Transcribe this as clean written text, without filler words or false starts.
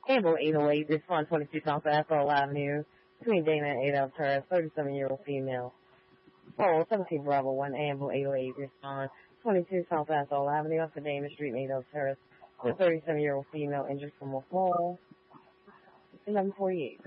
Amber 808, respond 22 South Asphalt Avenue, between Dana and Adel Terrace, 37-year-old female. Oh, 17 Bravo 1, Amber 808, respond 22 South Asphalt Avenue, off the Dana Street, Adel Terrace, with a 37-year-old female injured from a fall. 1148.